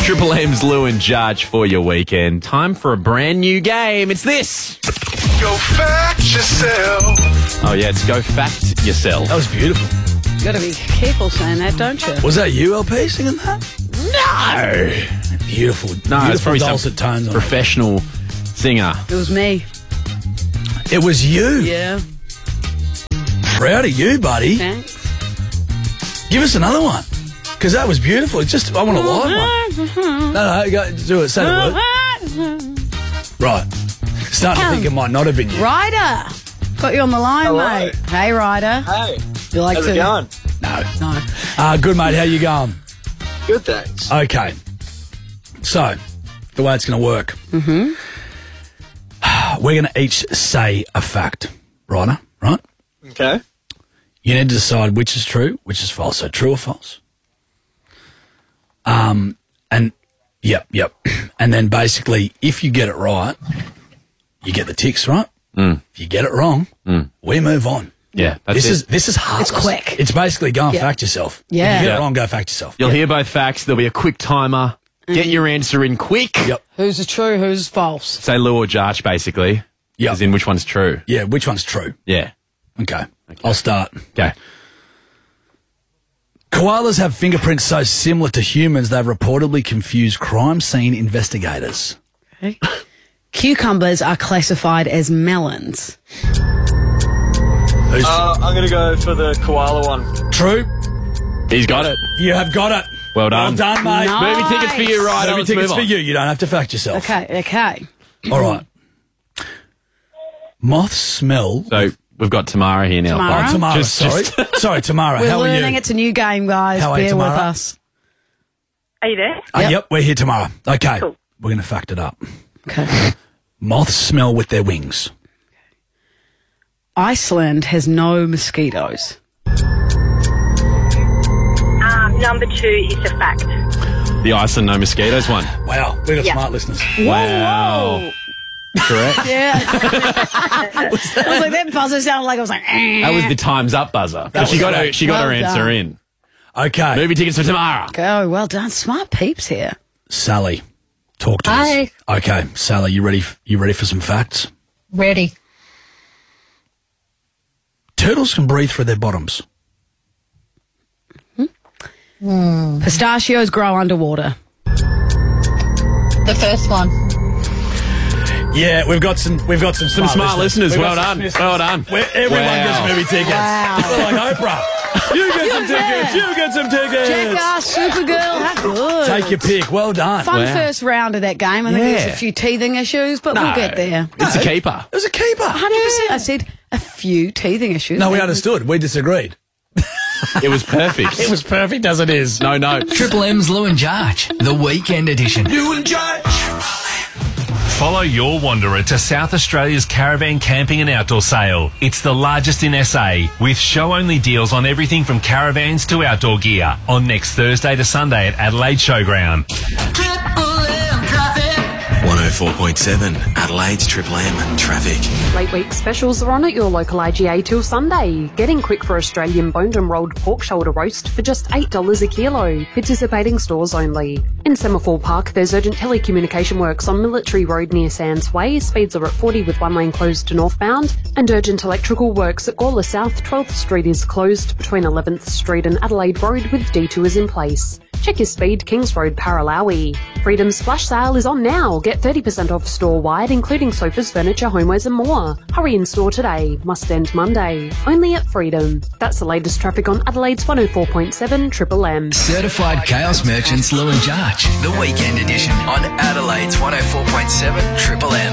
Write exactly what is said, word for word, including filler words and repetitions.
Triple M's Lou and Judge for your weekend. Time for a brand new game. It's this. Go fact yourself. Oh, yeah, it's Go Fact Yourself. That was beautiful. You got to be careful saying that, don't you? Was that you, L P, singing that? No. Beautiful. No, it's beautiful probably dulcet some tones on it. professional singer. It was me. It was you. Yeah. Proud of you, buddy. Thanks. Give us another one. Because that was beautiful. It's just, I want a live one. No, no, go, do it. Say the word. Right. Starting to think it might not have been you. Ryder. Got you on the line, Hello. mate. Hey, Ryder. Hey, You like how's to... it going? No. No. Uh, good, mate. How you going? Good, thanks. Okay. So, the way it's going to work. Mm-hmm. We're going to each say a fact. Ryder, right? Okay. You need to decide which is true, which is false. So, true or false? Um, and, yep, yep. And then basically, if you get it right, you get the ticks, right? Mm. If you get it wrong, Mm. we move on. Yeah, that's This it. is this is heartless. It's quick. It's basically go and Yeah. fact yourself. Yeah. If you get Yeah. it wrong, go fact yourself. You'll hear both facts. There'll be a quick timer. Get your answer in quick. Yep. Who's the true, who's false? Say Lou or Judge, basically. Yep. As in which one's true. Yeah, which one's true? Yeah. Okay. I'll start. Okay. Koalas have fingerprints so similar to humans they've reportedly confused crime scene investigators. Okay. Cucumbers are classified as melons. Who's Uh, I'm going to go for the koala one. true? He's got it. You have got it. Well done. Well done, mate. Nice. Movie tickets for you, Ryder. Movie Let's tickets move for on. you. You don't have to fact yourself. Okay, okay. All right. Moths smell. So we've got Tamara here now. Tamara? Oh, Tamara, Just- sorry. just- sorry, Tamara. We're how are learning you? it's a new game, guys. How are you, Bear with Tamara? us. Are you there? Uh, Yep. yep, we're here tomorrow. Okay. Cool. We're going to fact it up. Okay. Moths smell with their wings. Iceland has no mosquitoes. Um, number two is a fact. The Iceland No Mosquitoes one. Wow, we got Yeah. smart listeners. Wow. Correct. Yeah. I was like, that buzzer sounded like I was like, eh. That was the time's up buzzer. But she was got her, great. she got Well her answer done. in. Okay. Movie tickets for Tamara. Oh, well done. Smart peeps here. Sally, talk to Hi. us. Okay, Sally, you ready? You ready for some facts? Ready. Turtles can breathe through their bottoms. Pistachios grow underwater. The first one. Yeah, we've got some. We've got some Some smart, smart listeners. We've Well got some done. listeners. Well done. Where everyone Wow. gets movie tickets. Wow. We're like Oprah. You get some tickets. You get some tickets. Jackass, Supergirl, how good. Take your pick. Well done. Fun Wow. first round of that game. I think Yeah. there's a few teething issues, but we'll No. get there. It's a keeper. It was a keeper. one hundred percent. I said a few teething issues. No, we understood. We disagreed. It was perfect. It was perfect as it is. No, no. Triple M's Lou and Judge, the weekend edition. Lou and Judge. Follow your wanderer to South Australia's caravan camping and outdoor sale. It's the largest in S A, with show-only deals on everything from caravans to outdoor gear. On next Thursday to Sunday at Adelaide Showground. one oh four point seven Adelaide's Triple M traffic. Late week specials are on at your local I G A till Sunday. Getting quick for Australian boned and rolled pork shoulder roast for just eight dollars a kilo. Participating stores only. In Semaphore Park, there's urgent telecommunication works on Military Road near Sands Way. Speeds are at forty with one lane closed to northbound. And urgent electrical works at Gawler South. twelfth Street is closed between eleventh Street and Adelaide Road with detours in place. Check your speed, Kings Road, Paralawi. Freedom's flash sale is on now. Get thirty percent off store-wide, including sofas, furniture, homewares and more. Hurry in store today. Must end Monday. Only at Freedom. That's the latest traffic on Adelaide's one oh four point seven Triple M. Certified Chaos Merchants Lou and Judge, the weekend edition on Adelaide's one oh four point seven Triple M.